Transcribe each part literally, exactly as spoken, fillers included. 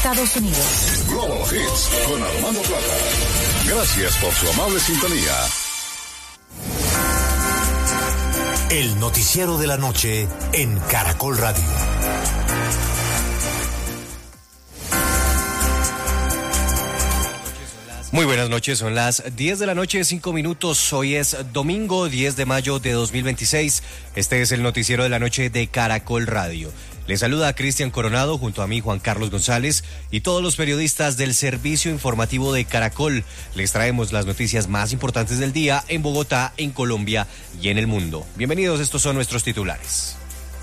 Estados Unidos. Global Hits con Armando Plata. Gracias por su amable sintonía. El noticiero de la noche en Caracol Radio. Muy buenas noches, son las diez de la noche, cinco minutos. Hoy es domingo diez de mayo de dos mil veintiséis. Este es el noticiero de la noche de Caracol Radio. Les saluda a Cristian Coronado junto a mí, Juan Carlos González, y todos los periodistas del servicio informativo de Caracol. Les traemos las noticias más importantes del día en Bogotá, en Colombia y en el mundo. Bienvenidos, estos son nuestros titulares.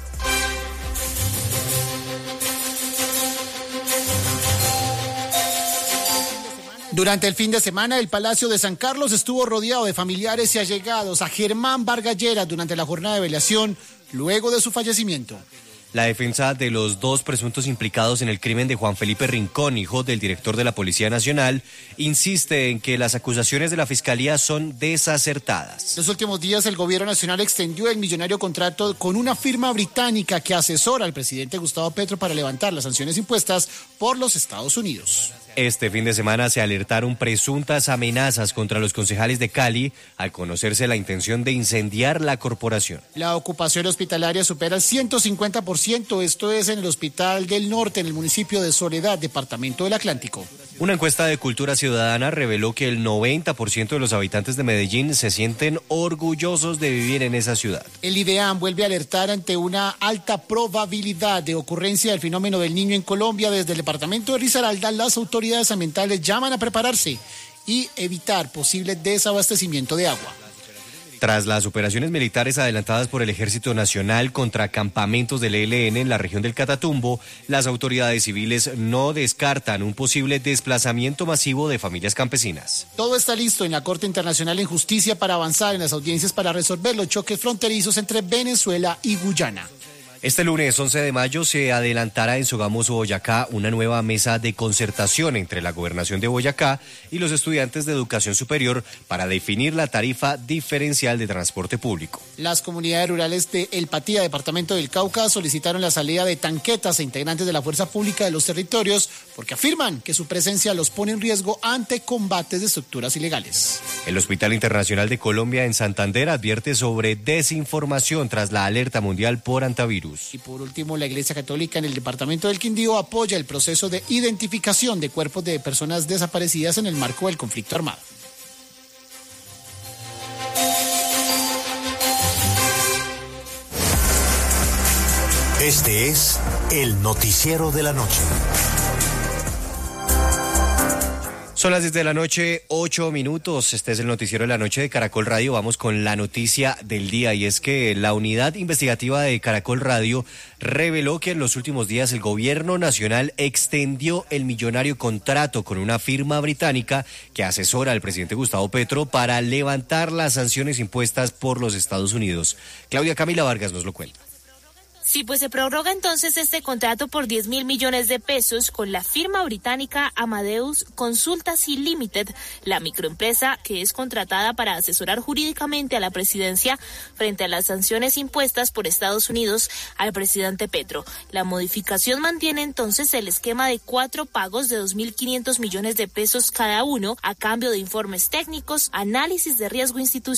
Durante el fin de semana, el Palacio de San Carlos estuvo rodeado de familiares y allegados a Germán Vargas Lleras durante la jornada de velación, luego de su fallecimiento. La defensa de los dos presuntos implicados en el crimen de Juan Felipe Rincón, hijo del director de la Policía Nacional, insiste en que las acusaciones de la Fiscalía son desacertadas. En los últimos días, el Gobierno Nacional extendió el millonario contrato con una firma británica que asesora al presidente Gustavo Petro para levantar las sanciones impuestas por los Estados Unidos. Este fin de semana se alertaron presuntas amenazas contra los concejales de Cali al conocerse la intención de incendiar la corporación. La ocupación hospitalaria supera el ciento cincuenta por ciento, esto es en el Hospital del Norte, en el municipio de Soledad, departamento del Atlántico. Una encuesta de Cultura Ciudadana reveló que el noventa por ciento de los habitantes de Medellín se sienten orgullosos de vivir en esa ciudad. El IDEAM vuelve a alertar ante una alta probabilidad de ocurrencia del fenómeno del Niño en Colombia. Desde el departamento de Risaralda, las autoridades ambientales llaman a prepararse y evitar posible desabastecimiento de agua. Tras las operaciones militares adelantadas por el Ejército Nacional contra campamentos del E L N en la región del Catatumbo, las autoridades civiles no descartan un posible desplazamiento masivo de familias campesinas. Todo está listo en la Corte Internacional en Justicia para avanzar en las audiencias para resolver los choques fronterizos entre Venezuela y Guyana. Este lunes once de mayo se adelantará en Sogamoso, Boyacá, una nueva mesa de concertación entre la Gobernación de Boyacá y los estudiantes de educación superior para definir la tarifa diferencial de transporte público. Las comunidades rurales de El Patía, departamento del Cauca, solicitaron la salida de tanquetas e integrantes de la fuerza pública de los territorios porque afirman que su presencia los pone en riesgo ante combates de estructuras ilegales. El Hospital Internacional de Colombia en Santander advierte sobre desinformación tras la alerta mundial por antivirus. Y por último, la Iglesia Católica en el departamento del Quindío apoya el proceso de identificación de cuerpos de personas desaparecidas en el marco del conflicto armado. Este es el noticiero de la noche. Son las diez de la noche, ocho minutos. Este es el noticiero de la noche de Caracol Radio. Vamos con la noticia del día y es que la unidad investigativa de Caracol Radio reveló que en los últimos días el gobierno nacional extendió el millonario contrato con una firma británica que asesora al presidente Gustavo Petro para levantar las sanciones impuestas por los Estados Unidos. Claudia Camila Vargas nos lo cuenta. Sí, pues se prorroga entonces este contrato por diez mil millones de pesos con la firma británica Amadeus Consultancy Limited, la microempresa que es contratada para asesorar jurídicamente a la presidencia frente a las sanciones impuestas por Estados Unidos al presidente Petro. La modificación mantiene entonces el esquema de cuatro pagos de dos mil quinientos millones de pesos cada uno a cambio de informes técnicos, análisis de riesgo institucional